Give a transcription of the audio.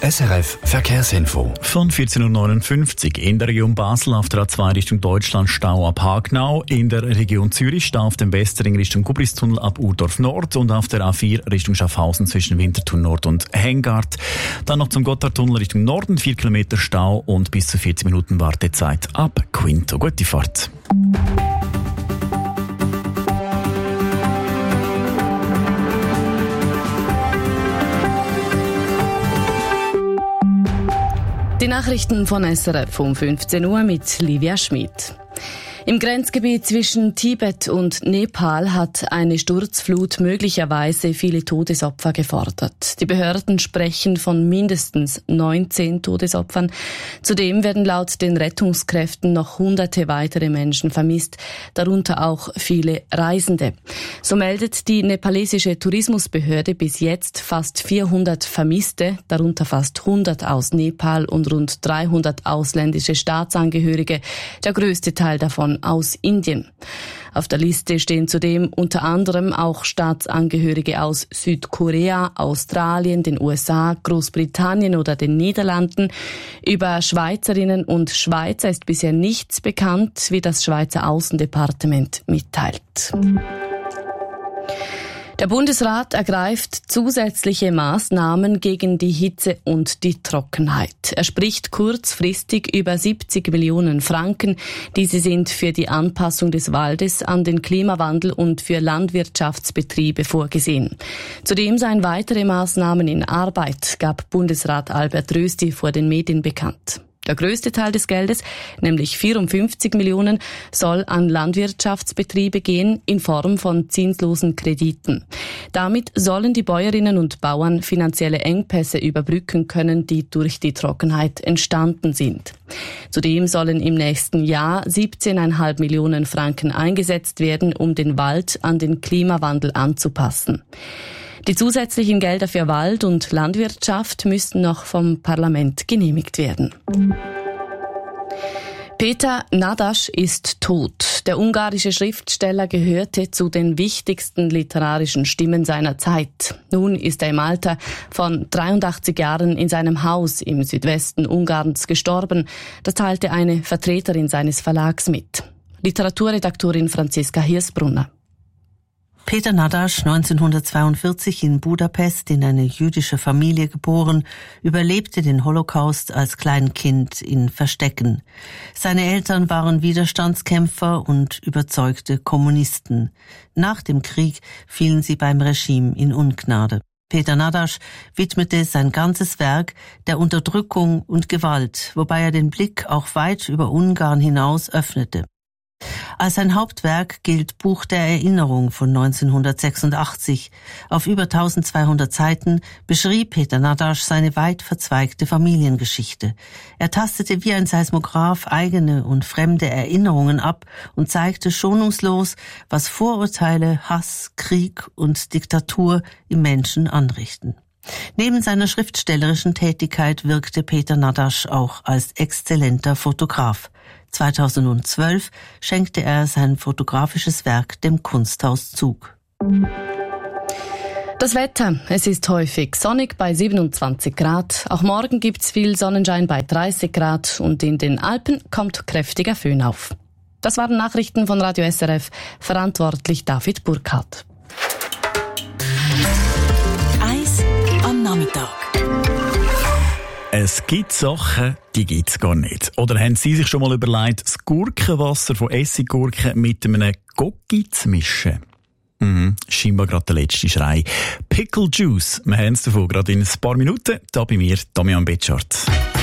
SRF Verkehrsinfo. Von 14.59 Uhr in der Region Basel auf der A2 Richtung Deutschland Stau ab Hagenau, in der Region Zürich Stau auf dem Westring Richtung Gubristunnel ab Urdorf Nord und auf der A4 Richtung Schaffhausen zwischen Winterthur Nord und Hengart. Dann noch zum Gotthardtunnel Richtung Norden, 4 Kilometer Stau und bis zu 40 Minuten Wartezeit ab Quinto. Gute Fahrt. Die Nachrichten von SRF um 15 Uhr mit Livia Schmid. Im Grenzgebiet zwischen Tibet und Nepal hat eine Sturzflut möglicherweise viele Todesopfer gefordert. Die Behörden sprechen von mindestens 19 Todesopfern. Zudem werden laut den Rettungskräften noch Hunderte weitere Menschen vermisst, darunter auch viele Reisende. So meldet die nepalesische Tourismusbehörde bis jetzt fast 400 Vermisste, darunter fast 100 aus Nepal und rund 300 ausländische Staatsangehörige, der größte Teil davon aus Indien. Auf der Liste stehen zudem unter anderem auch Staatsangehörige aus Südkorea, Australien, den USA, Großbritannien oder den Niederlanden. Über Schweizerinnen und Schweizer ist bisher nichts bekannt, wie das Schweizer Außendepartement mitteilt. Der Bundesrat ergreift zusätzliche Maßnahmen gegen die Hitze und die Trockenheit. Er spricht kurzfristig über 70 Millionen Franken. Diese sind für die Anpassung des Waldes an den Klimawandel und für Landwirtschaftsbetriebe vorgesehen. Zudem seien weitere Maßnahmen in Arbeit, gab Bundesrat Albert Rösti vor den Medien bekannt. Der größte Teil des Geldes, nämlich 54 Millionen, soll an Landwirtschaftsbetriebe gehen in Form von zinslosen Krediten. Damit sollen die Bäuerinnen und Bauern finanzielle Engpässe überbrücken können, die durch die Trockenheit entstanden sind. Zudem sollen im nächsten Jahr 17,5 Millionen Franken eingesetzt werden, um den Wald an den Klimawandel anzupassen. Die zusätzlichen Gelder für Wald und Landwirtschaft müssten noch vom Parlament genehmigt werden. Peter Nadaš ist tot. Der ungarische Schriftsteller gehörte zu den wichtigsten literarischen Stimmen seiner Zeit. Nun ist er im Alter von 83 Jahren in seinem Haus im Südwesten Ungarns gestorben. Das teilte eine Vertreterin seines Verlags mit. Literaturredaktorin Franziska Hirsbrunner. Peter Nadaš, 1942 in Budapest in eine jüdische Familie geboren, überlebte den Holocaust als Kleinkind in Verstecken. Seine Eltern waren Widerstandskämpfer und überzeugte Kommunisten. Nach dem Krieg fielen sie beim Regime in Ungnade. Peter Nadaš widmete sein ganzes Werk der Unterdrückung und Gewalt, wobei er den Blick auch weit über Ungarn hinaus öffnete. Als sein Hauptwerk gilt Buch der Erinnerung von 1986. Auf über 1200 Seiten beschrieb Peter Nadaš seine weit verzweigte Familiengeschichte. Er tastete wie ein Seismograph eigene und fremde Erinnerungen ab und zeigte schonungslos, was Vorurteile, Hass, Krieg und Diktatur im Menschen anrichten. Neben seiner schriftstellerischen Tätigkeit wirkte Peter Nadaš auch als exzellenter Fotograf. 2012 schenkte er sein fotografisches Werk dem Kunsthaus Zug. Das Wetter, es ist häufig sonnig bei 27 Grad. Auch morgen gibt's viel Sonnenschein bei 30 Grad und in den Alpen kommt kräftiger Föhn auf. Das waren Nachrichten von Radio SRF, verantwortlich David Burkhardt. Eis am Nachmittag. Es gibt Sachen, die gibt's gar nicht. Oder haben Sie sich schon mal überlegt, das Gurkenwasser von Essiggurken mit einem Gocki zu mischen? Scheinbar gerade der letzte Schrei. Pickle Juice, wir haben es davon gerade in ein paar Minuten. Da bei mir, Damian Betschart.